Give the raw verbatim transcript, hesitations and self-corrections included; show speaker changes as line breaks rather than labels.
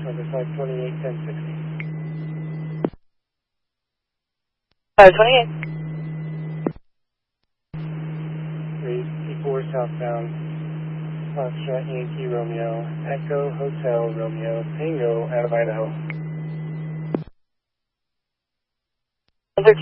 Number five twenty-eight, ten sixty.
five twenty-eight.
three four southbound. Foxtrot Yankee Romeo. Echo Hotel Romeo. Tango out of Idaho.